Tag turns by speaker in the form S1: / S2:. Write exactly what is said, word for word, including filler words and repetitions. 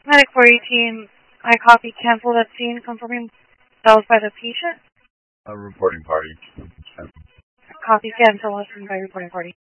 S1: Medic four eighteen, I copy, cancel that scene, confirming that was by the patient.
S2: A reporting party.
S1: Copy, cancel, listen by reporting party.